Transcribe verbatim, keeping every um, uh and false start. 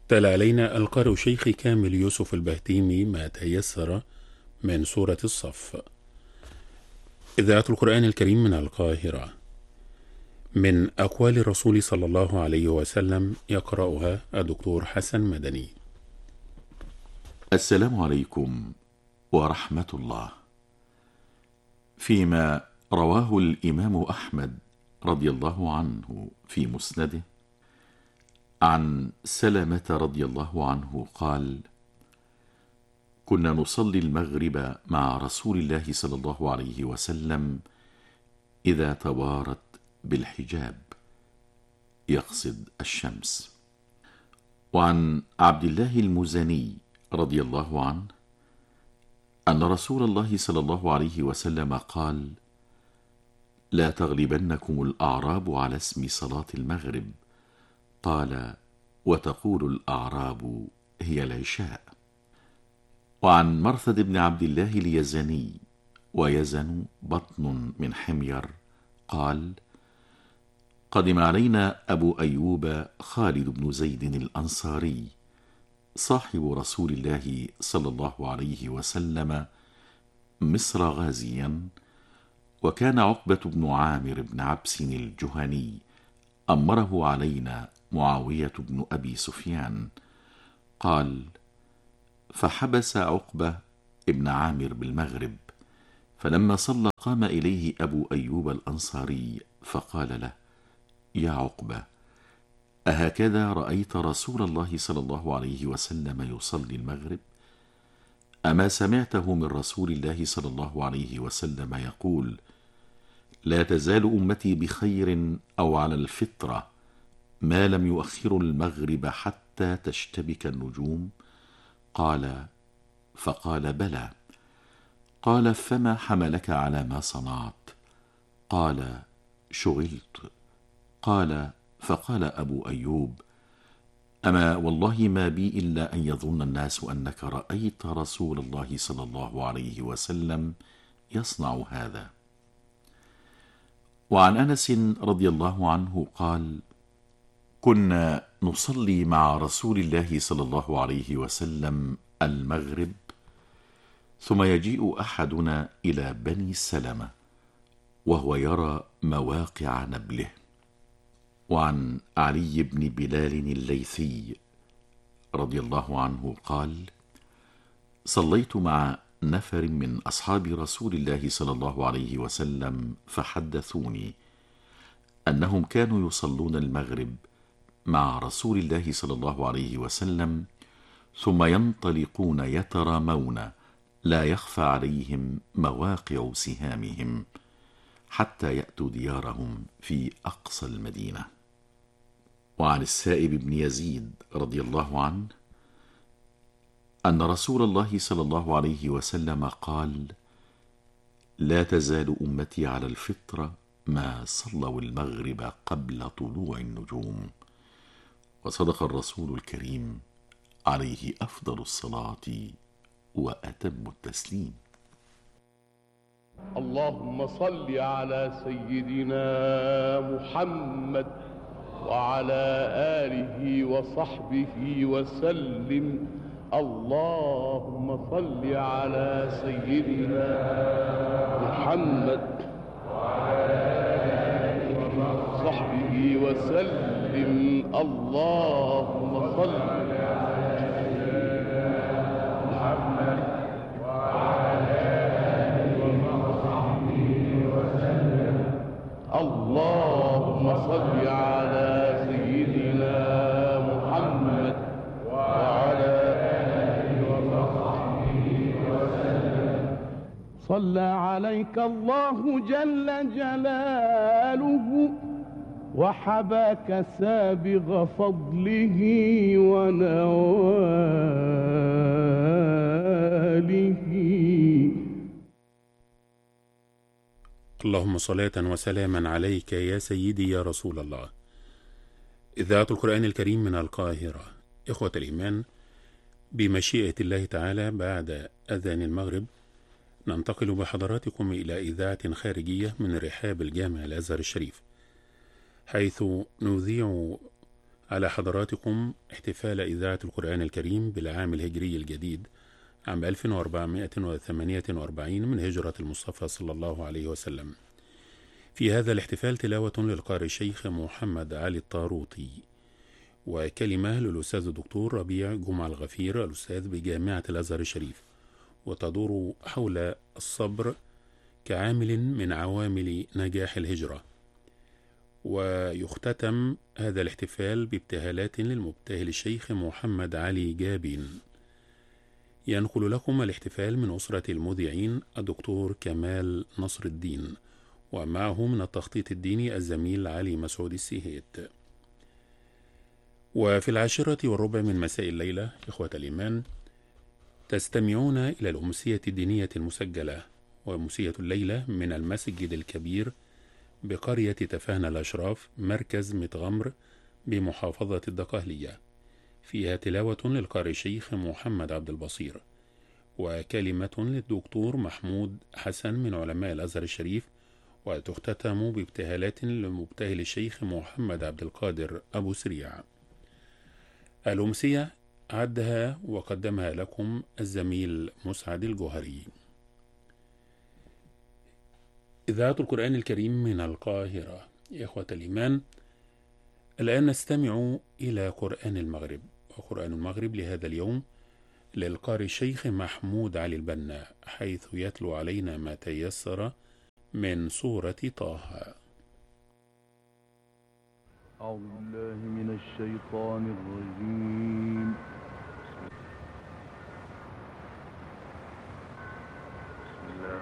تلا علينا القارئ شيخ كامل يوسف البهتيمي ما تيسر من سورة الصف. إذاعة القرآن الكريم من القاهرة، من أقوال الرسول صلى الله عليه وسلم، يقرأها الدكتور حسن مدني. السلام عليكم ورحمة الله. فيما رواه الإمام أحمد رضي الله عنه في مسنده عن سلمة رضي الله عنه قال: كنا نصلي المغرب مع رسول الله صلى الله عليه وسلم إذا توارت بالحجاب، يقصد الشمس. وعن عبد الله المزني رضي الله عنه أن رسول الله صلى الله عليه وسلم قال: لا تغلبنكم الأعراب على اسم صلاة المغرب. قال: وتقول الأعراب هي العشاء. وعن مرثد بن عبد الله اليزني، ويزن بطن من حمير، قال: قدم علينا أبو أيوب خالد بن زيد الأنصاري صاحب رسول الله صلى الله عليه وسلم مصر غازيا، وكان عقبة بن عامر بن عبس الجهني أمره علينا معاوية بن أبي سفيان. قال: فحبس عقبة ابن عامر بالمغرب، فلما صلى قام إليه أبو أيوب الأنصاري فقال له: يا عقبة، أهكذا رأيت رسول الله صلى الله عليه وسلم يصلي المغرب؟ أما سمعته من رسول الله صلى الله عليه وسلم يقول: لا تزال أمتي بخير أو على الفطرة ما لم يؤخروا المغرب حتى تشتبك النجوم؟ قال: فقال: بلى. قال: فما حملك على ما صنعت؟ قال: شغلت. قال: فقال أبو أيوب: أما والله ما بي إلا أن يظن الناس أنك رأيت رسول الله صلى الله عليه وسلم يصنع هذا. وعن أنس رضي الله عنه قال: كنا نصلي مع رسول الله صلى الله عليه وسلم المغرب، ثم يجيء أحدنا إلى بني سلمة وهو يرى مواقع نبله. وعن علي بن بلال الليثي رضي الله عنه قال: صليت مع نفر من أصحاب رسول الله صلى الله عليه وسلم فحدثوني أنهم كانوا يصلون المغرب مع رسول الله صلى الله عليه وسلم، ثم ينطلقون يترامون لا يخفى عليهم مواقع سهامهم حتى يأتوا ديارهم في أقصى المدينة. وعن السائب بن يزيد رضي الله عنه أن رسول الله صلى الله عليه وسلم قال: لا تزال أمتي على الفطرة ما صلوا المغرب قبل طلوع النجوم. وصدق الرسول الكريم عليه أفضل الصلاة وأتم التسليم. اللهم صل على سيدنا محمد وعلى آله وصحبه وسلم. اللهم صل على سيدنا محمد وعلى آله وصحبه وسلم. اللهم صل على سيدنا محمد وعلى آله وصحبه وسلم. اللهم صل على سيدنا محمد وعلى آله وصحبه وسلم. صلى عليك الله جل جلاله وحباك سابغ فضله ونواله. اللهم صلاة وسلاما عليك يا سيدي يا رسول الله. إذاعة القرآن الكريم من القاهرة. إخوة الإيمان، بمشيئة الله تعالى بعد أذان المغرب ننتقل بحضراتكم إلى إذاعة خارجية من رحاب الجامع الأزهر الشريف، حيث نذيع على حضراتكم احتفال إذاعة القرآن الكريم بالعام الهجري الجديد عام ألف وأربعمائة وثمانية وأربعين من هجرة المصطفى صلى الله عليه وسلم. في هذا الاحتفال تلاوة للقارئ الشيخ محمد علي الطاروطي، وكلمة للأستاذ الدكتور ربيع جمعة الغفير الأستاذ بجامعة الأزهر الشريف، وتدور حول الصبر كعامل من عوامل نجاح الهجرة. ويختتم هذا الاحتفال بابتهالات للمبتهل الشيخ محمد علي جابين. ينقل لكم الاحتفال من أسرة المذيعين الدكتور كمال نصر الدين، ومعه من التخطيط الديني الزميل علي مسعود السيهيت. وفي العاشرة والربع من مساء الليلة إخوة الإيمان تستمعون إلى الأمسية الدينية المسجلة، وأمسية الليلة من المسجد الكبير بقرية تفاهنا الأشراف مركز متغمر بمحافظة الدقهلية، فيها تلاوة للقارئ الشيخ محمد عبد البصير، وكلمة للدكتور محمود حسن من علماء الأزهر الشريف، وتختتم بابتهالات للمبتهل الشيخ محمد عبد القادر أبو سريع. الأمسية عدها وقدمها لكم الزميل مسعد الجوهري. إذاعة القرآن الكريم من القاهرة. إخوة الإيمان، الآن نستمع إلى قرآن المغرب، وقرآن المغرب لهذا اليوم للقارئ الشيخ محمود علي البنا، حيث يتلو علينا ما تيسر من سورة طه. أعوذ بالله من الشيطان الرجيم.